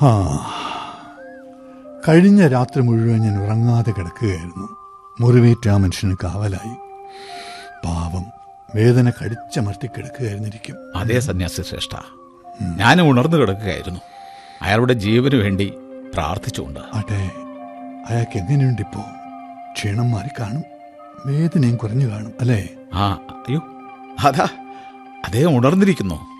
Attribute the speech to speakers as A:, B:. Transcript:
A: ആ, കഴിഞ്ഞ രാത്രി മുഴുവൻ ഞാൻ ഉറങ്ങാതെ കിടക്കുകയായിരുന്നു. മുറിവേറ്റ ആ മനുഷ്യന് കാവലായി. പാവം, വേദന കടിച്ചമർത്തി കിടക്കുകയായിരുന്നിരിക്കും.
B: അതേ സന്യാസി ശ്രേഷ്ഠ, ഞാനും ഉണർന്നു കിടക്കുകയായിരുന്നു, അയാളുടെ ജീവന് വേണ്ടി പ്രാർത്ഥിച്ചുകൊണ്ട്.
A: അതെ, അയാൾക്ക് എങ്ങനെയുണ്ടിപ്പോ? ക്ഷീണം മാറി കാണും, വേദനയും കുറഞ്ഞു കാണും അല്ലേ?
B: അയ്യോ, അതാ അദ്ദേഹം ഉണർന്നിരിക്കുന്നു.